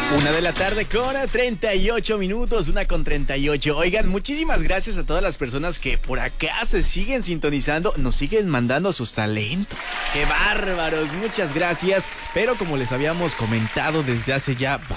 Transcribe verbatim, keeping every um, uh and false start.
Una de la tarde con treinta y ocho minutos, una con treinta y ocho. Oigan, muchísimas gracias a todas las personas que por acá se siguen sintonizando, nos siguen mandando sus talentos. ¡Qué bárbaros! Muchas gracias. Pero como les habíamos comentado desde hace ya